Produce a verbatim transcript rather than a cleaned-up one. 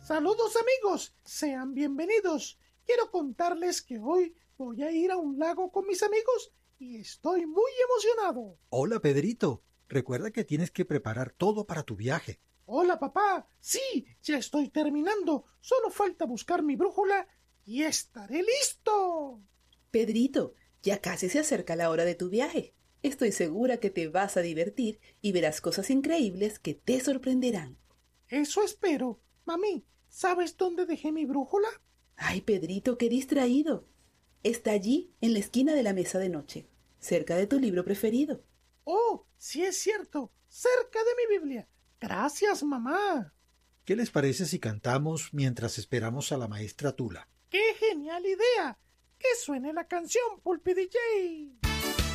Saludos amigos, sean bienvenidos. Quiero contarles que hoy voy a ir a un lago con mis amigos y estoy muy emocionado. Hola Pedrito, recuerda que tienes que preparar todo para tu viaje. Hola papá, sí, ya estoy terminando, solo falta buscar mi brújula y estaré listo. Pedrito, ya casi se acerca la hora de tu viaje. Estoy segura que te vas a divertir y verás cosas increíbles que te sorprenderán. Eso espero. Mami, ¿sabes dónde dejé mi brújula? Ay, Pedrito, qué distraído. Está allí, en la esquina de la mesa de noche, cerca de tu libro preferido. Oh, sí es cierto, cerca de mi Biblia. Gracias, mamá. ¿Qué les parece si cantamos mientras esperamos a la maestra Tula? ¡Qué genial idea! ¡Que suene la canción, Pulpi D J!